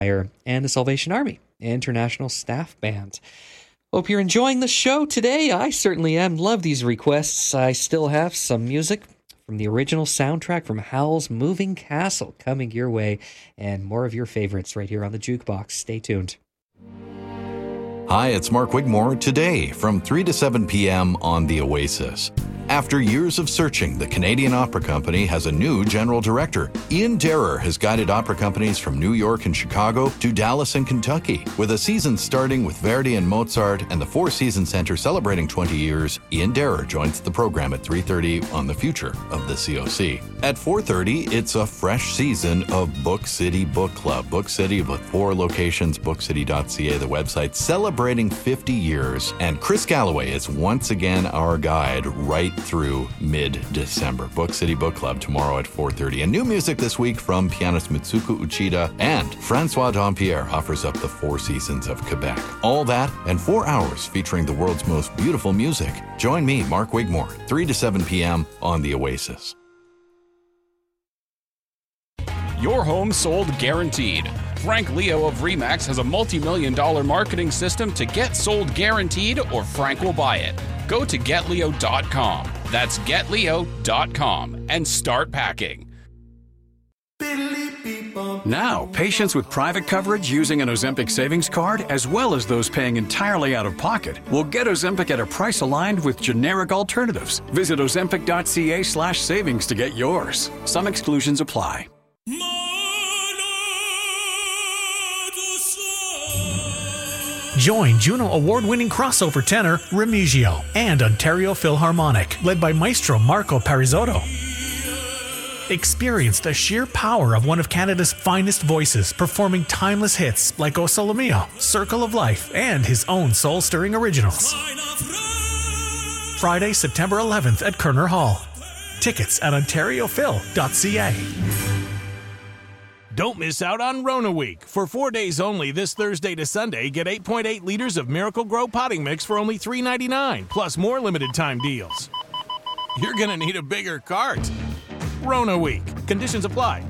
and the Salvation Army International Staff Band. Hope you're enjoying the show today. I certainly am. Love these requests. I still have some music from the original soundtrack from Howl's Moving Castle coming your way, and more of your favorites right here on the Jukebox. Stay tuned. Hi, it's Mark Wigmore. Today, from 3 to 7 p.m. on The Oasis. After years of searching, the Canadian Opera Company has a new general director. Ian Derer has guided opera companies from New York and Chicago to Dallas and Kentucky. With a season starting with Verdi and Mozart and the Four Seasons Center celebrating 20 years, Ian Derer joins the program at 3:30 on the future of the COC. At 4:30, it's a fresh season of Book City Book Club. Book City with 4 locations, bookcity.ca, the website, celebrating 50 years. And Chris Galloway is once again our guide right through mid-December. Book City Book Club tomorrow at 4:30. And new music this week from pianist Mitsuko Uchida, and Francois Dampierre offers up the Four Seasons of Quebec. All that and 4 hours featuring the world's most beautiful music. Join me, Mark Wigmore, 3 to 7 p.m. on The Oasis. Your home sold guaranteed. Frank Leo of RE/MAX has a multi-million-dollar marketing system to get sold guaranteed, or Frank will buy it. Go to getleo.com. That's getleo.com and start packing. Now, patients with private coverage using an Ozempic savings card, as well as those paying entirely out of pocket, will get Ozempic at a price aligned with generic alternatives. Visit ozempic.ca/savings to get yours. Some exclusions apply. Join Juno Award-winning crossover tenor Remigio and Ontario Philharmonic, led by Maestro Marco Parisotto. Experience the sheer power of one of Canada's finest voices, performing timeless hits like O Sole Mio, Circle of Life, and his own soul-stirring originals. Friday, September 11th at Kerner Hall. Tickets at ontariophil.ca. Don't miss out on Rona Week. For 4 days only, this Thursday to Sunday, get 8.8 liters of Miracle Grow potting mix for only $3.99, plus more limited time deals. You're going to need a bigger cart. Rona Week. Conditions apply.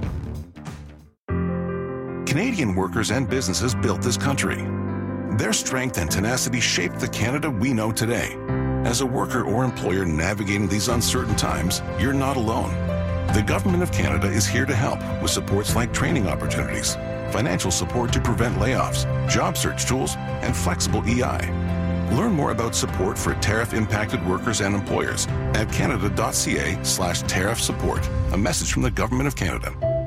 Canadian workers and businesses built this country. Their strength and tenacity shaped the Canada we know today. As a worker or employer navigating these uncertain times, you're not alone. The Government of Canada is here to help with supports like training opportunities, financial support to prevent layoffs, job search tools, and flexible EI. Learn more about support for tariff-impacted workers and employers at canada.ca/tariff support. A message from the Government of Canada.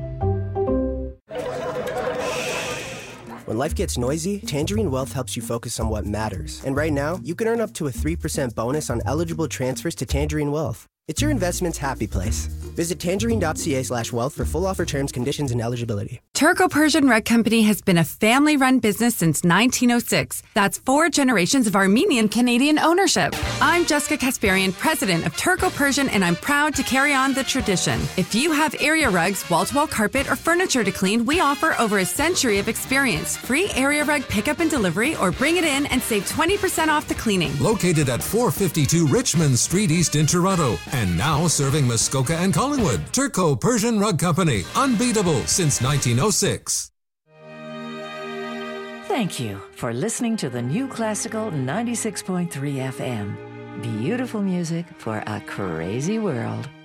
When life gets noisy, Tangerine Wealth helps you focus on what matters. And right now, you can earn up to a 3% bonus on eligible transfers to Tangerine Wealth. It's your investment's happy place. Visit tangerine.ca/wealth for full offer terms, conditions, and eligibility. Turco-Persian Rug Company has been a family-run business since 1906. That's 4 generations of Armenian-Canadian ownership. I'm Jessica Kasparian, president of Turco-Persian, and I'm proud to carry on the tradition. If you have area rugs, wall-to-wall carpet, or furniture to clean, we offer over a century of experience. Free area rug pickup and delivery, or bring it in and save 20% off the cleaning. Located at 452 Richmond Street East in Toronto, and now serving Muskoka and Collingwood. Turco-Persian Rug Company, unbeatable since 1906. Thank you for listening to the New Classical 96.3 FM. Beautiful music for a crazy world.